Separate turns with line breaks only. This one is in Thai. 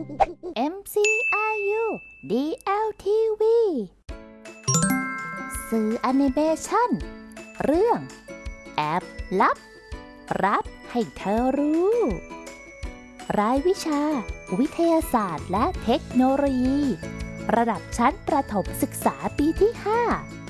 MCRU DLTV สื่อแอนิเมชันเรื่องแอบลับรับให้เธอรู้รายวิชาวิทยาศาสตร์และเทคโนโลยีระดับชั้นประถมศึกษาปีที่ 5